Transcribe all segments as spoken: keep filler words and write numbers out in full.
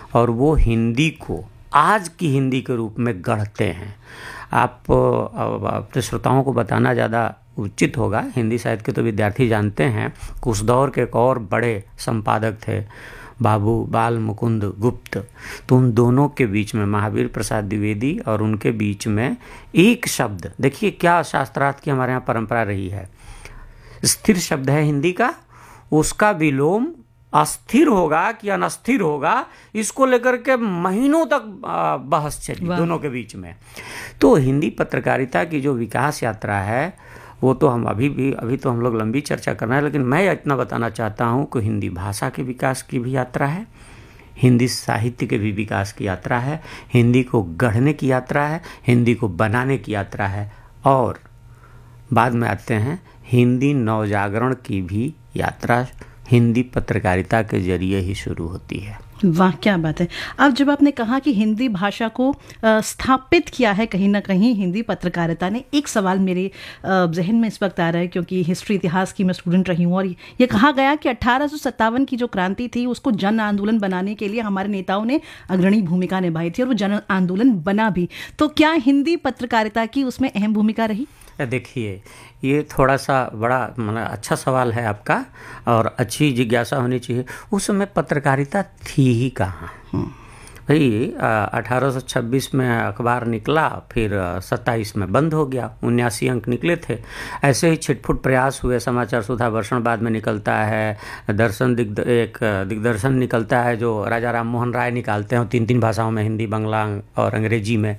और वो हिंदी को आज की हिंदी के रूप में गढ़ते हैं। आप अपने श्रोताओं को बताना ज़्यादा उचित होगा, हिंदी साहित्य के तो विद्यार्थी जानते हैं, उस दौर के एक और बड़े संपादक थे बाबू बाल मुकुंद गुप्त। तो उन दोनों के बीच में महावीर प्रसाद द्विवेदी और उनके बीच में एक शब्द, देखिए क्या शास्त्रार्थ की हमारे यहाँ परंपरा रही है, स्थिर शब्द है हिंदी का, उसका विलोम अस्थिर होगा कि अनस्थिर होगा, इसको लेकर के महीनों तक बहस चली दोनों के बीच में। तो हिंदी पत्रकारिता की जो विकास यात्रा है वो तो हम अभी भी अभी तो हम लोग लंबी चर्चा करना है, लेकिन मैं इतना बताना चाहता हूँ कि हिंदी भाषा के विकास की भी यात्रा है, हिंदी साहित्य के भी विकास की यात्रा है, हिंदी को गढ़ने की यात्रा है, हिंदी को बनाने की यात्रा है, और बाद में आते हैं हिंदी नवजागरण की भी यात्रा हिंदी पत्रकारिता के जरिए ही शुरू होती है। वाह, क्या बात है। अब जब आपने कहा कि हिंदी भाषा को स्थापित किया है कहीं ना कहीं हिंदी पत्रकारिता ने, एक सवाल मेरे जहन में इस वक्त आ रहा है, क्योंकि हिस्ट्री इतिहास की मैं स्टूडेंट रही हूँ, और ये कहा गया कि अठारह सौ सत्तावन की जो क्रांति थी उसको जन आंदोलन बनाने के लिए हमारे नेताओं ने अग्रणी भूमिका निभाई थी, और वो जन आंदोलन बना भी। तो क्या हिंदी पत्रकारिता की उसमें अहम भूमिका रही? देखिए, ये थोड़ा सा बड़ा मतलब अच्छा सवाल है आपका, और अच्छी जिज्ञासा होनी चाहिए। उस समय पत्रकारिता थी ही कहाँ भाई। अठारह सौ छब्बीस में अखबार निकला, फिर सत्ताईस में बंद हो गया, उन्यासी अंक निकले थे। ऐसे ही छिटफुट प्रयास हुए, समाचार सुधा वर्षण बाद में निकलता है, दर्शन दिग्द एक दिग्दर्शन निकलता है जो राजा राम मोहन राय निकालते हैं, तीन तीन भाषाओं में, हिंदी, बांग्ला और अंग्रेजी में।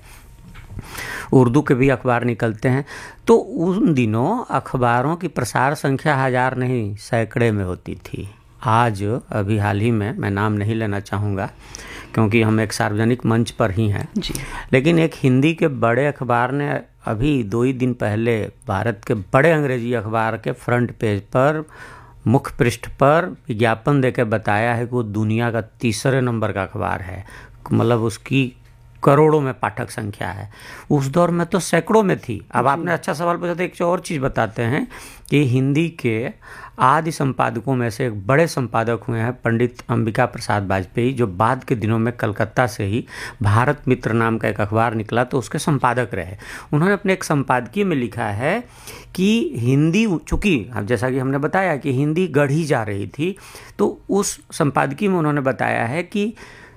उर्दू के भी अखबार निकलते हैं। तो उन दिनों अखबारों की प्रसार संख्या हजार नहीं सैकड़े में होती थी। आज अभी हाल ही में, मैं नाम नहीं लेना चाहूँगा क्योंकि हम एक सार्वजनिक मंच पर ही हैं जी, लेकिन एक हिंदी के बड़े अखबार ने अभी दो ही दिन पहले भारत के बड़े अंग्रेजी अखबार के फ्रंट पेज पर, मुख्य पृष्ठ पर विज्ञापन देकर बताया है कि वो दुनिया का तीसरे नंबर का अखबार है। मतलब उसकी करोड़ों में पाठक संख्या है। उस दौर में तो सैकड़ों में थी। अब आपने अच्छा सवाल पूछा, तो एक और चीज़ बताते हैं कि हिंदी के आदि संपादकों में से एक बड़े संपादक हुए हैं पंडित अंबिका प्रसाद वाजपेयी, जो बाद के दिनों में कलकत्ता से ही भारत मित्र नाम का एक अखबार निकला तो उसके संपादक रहे। उन्होंने अपने एक संपादकीय में लिखा है कि हिंदी, चूँकि अब जैसा कि हमने बताया कि हिंदी गढ़ी जा रही थी, तो उस संपादकीय में उन्होंने बताया है कि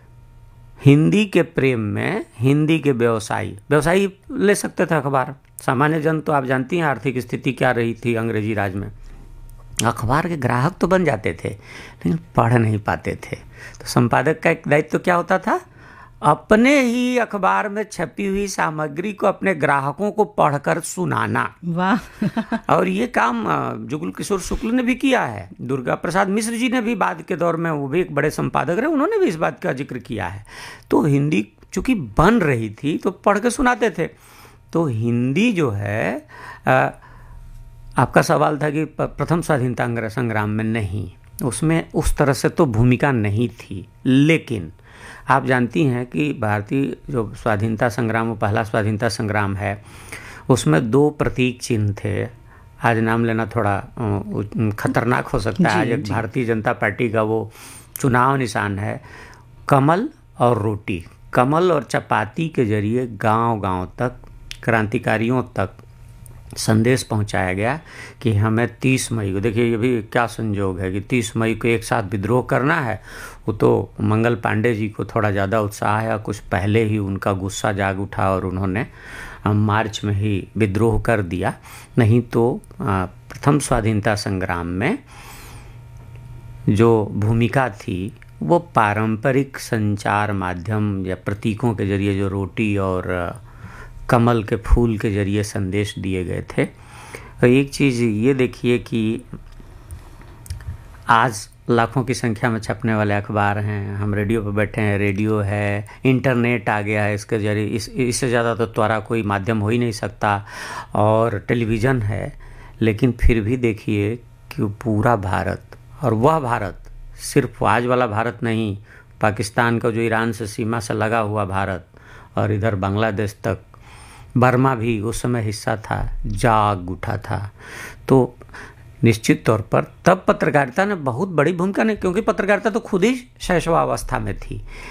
हिंदी के प्रेम में हिंदी के व्यवसायी व्यवसायी ले सकते थे अखबार। सामान्य जन तो आप जानती हैं आर्थिक स्थिति क्या रही थी अंग्रेजी राज में। अखबार के ग्राहक तो बन जाते थे लेकिन पढ़ नहीं पाते थे। तो संपादक का एक दायित्व क्या होता था, अपने ही अखबार में छपी हुई सामग्री को अपने ग्राहकों को पढ़कर सुनाना। वाह। और ये काम जुगल किशोर शुक्ल ने भी किया है। दुर्गा प्रसाद मिश्र जी ने भी बाद के दौर में, वो भी एक बड़े संपादक रहे, उन्होंने भी इस बात का जिक्र किया है। तो हिंदी चूँकि बन रही थी तो पढ़ के सुनाते थे। तो हिंदी जो है, आ, आपका सवाल था कि प्रथम स्वाधीनता संग्राम में नहीं, उसमें उस तरह से तो भूमिका नहीं थी। लेकिन आप जानती हैं कि भारतीय जो स्वाधीनता संग्राम, वो पहला स्वाधीनता संग्राम है, उसमें दो प्रतीक चिन्ह थे। आज नाम लेना थोड़ा खतरनाक हो सकता है। आज एक भारतीय जनता पार्टी का वो चुनाव निशान है, कमल और रोटी। कमल और चपाती के जरिए गांव गांव तक, क्रांतिकारियों तक संदेश पहुंचाया गया कि हमें तीस मई को, देखिए ये भी क्या संजोग है कि तीस मई को एक साथ विद्रोह करना है। वो तो मंगल पांडे जी को थोड़ा ज़्यादा उत्साह है, कुछ पहले ही उनका गुस्सा जाग उठा और उन्होंने मार्च में ही विद्रोह कर दिया। नहीं तो प्रथम स्वाधीनता संग्राम में जो भूमिका थी वो पारंपरिक संचार माध्यम या प्रतीकों के जरिए, जो रोटी और कमल के फूल के जरिए संदेश दिए गए थे। और एक चीज़ ये देखिए कि आज लाखों की संख्या में छपने वाले अखबार हैं, हम रेडियो पर बैठे हैं, रेडियो है, इंटरनेट आ गया है, इसके जरिए इस इससे ज़्यादा तो त्वरा कोई माध्यम हो ही नहीं सकता, और टेलीविज़न है। लेकिन फिर भी देखिए कि पूरा भारत, और वह भारत सिर्फ आज वाला भारत नहीं, पाकिस्तान का जो ईरान से सीमा से लगा हुआ भारत, और इधर बांग्लादेश तक, बर्मा भी उस समय हिस्सा था, जाग उठा था। तो निश्चित तौर पर तब पत्रकारिता ने बहुत बड़ी भूमिका नहीं, क्योंकि पत्रकारिता तो खुद ही शैशवावस्था में थी,